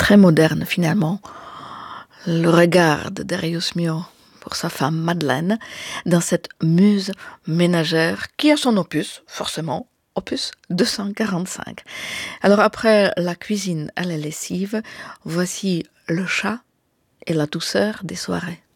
très moderne finalement, le regard de Darius Milhaud pour sa femme Madeleine dans cette muse ménagère qui a son opus, forcément, opus 245. Alors après la cuisine à la lessive, voici le chat et la douceur des soirées.